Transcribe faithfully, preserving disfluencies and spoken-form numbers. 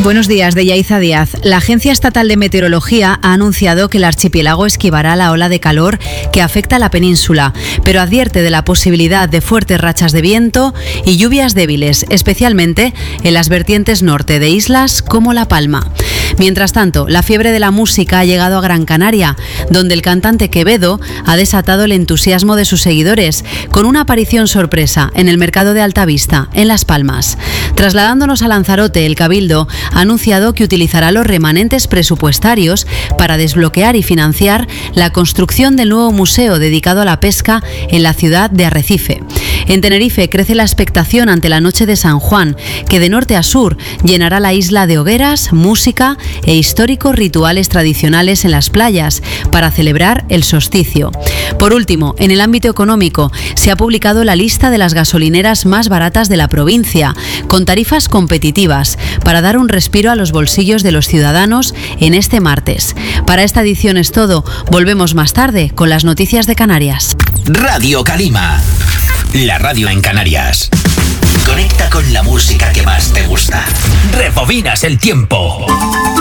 Buenos días, de Yaiza Díaz. La Agencia Estatal de Meteorología ha anunciado que el archipiélago esquivará la ola de calor que afecta a la península, pero advierte de la posibilidad de fuertes rachas de viento y lluvias débiles, especialmente en las vertientes norte de islas como La Palma. Mientras tanto, la fiebre de la música ha llegado a Gran Canaria, donde el cantante Quevedo ha desatado el entusiasmo de sus seguidores con una aparición sorpresa en el mercado de Altavista, en Las Palmas. Trasladándonos a Lanzarote, el Cabildo ha anunciado que utilizará los remanentes presupuestarios para desbloquear y financiar la construcción del nuevo museo dedicado a la pesca en la ciudad de Arrecife. En Tenerife crece la expectación ante la Noche de San Juan, que de norte a sur llenará la isla de hogueras, música e históricos rituales tradicionales en las playas para celebrar el solsticio. Por último, en el ámbito económico, se ha publicado la lista de las gasolineras más baratas de la provincia, con tarifas competitivas, para dar un respiro a los bolsillos de los ciudadanos en este martes. Para esta edición es todo. Volvemos más tarde con las noticias de Canarias. Radio Calima, la radio en Canarias. Conecta con la música que más te gusta. Rebobinas el tiempo.